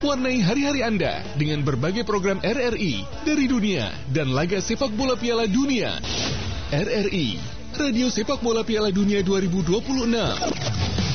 Warnai hari-hari Anda dengan berbagai program RRI dari dunia dan laga sepak bola Piala Dunia. RRI, Radio Sepak Bola Piala Dunia 2026.